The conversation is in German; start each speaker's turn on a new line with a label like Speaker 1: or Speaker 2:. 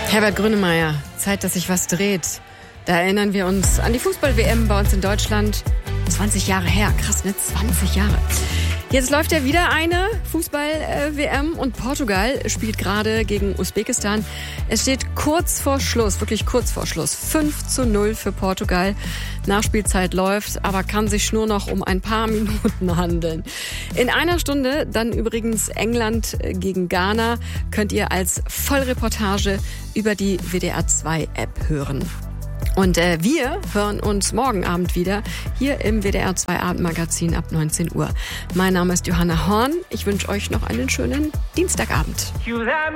Speaker 1: Herbert Grönemeyer, Zeit, dass sich was dreht. Da erinnern wir uns an die Fußball-WM bei uns in Deutschland. 20 Jahre her, krass, ne? 20 Jahre. Jetzt läuft ja wieder eine Fußball-WM und Portugal spielt gerade gegen Usbekistan. Es steht kurz vor Schluss, wirklich kurz vor Schluss. 5:0 für Portugal. Nachspielzeit läuft, aber kann sich nur noch um ein paar Minuten handeln. In einer Stunde dann übrigens England gegen Ghana könnt ihr als Vollreportage über die WDR 2 App hören. Und wir hören uns morgen Abend wieder hier im WDR 2 Abendmagazin ab 19 Uhr. Mein Name ist Johanna Horn. Ich wünsche euch noch einen schönen Dienstagabend.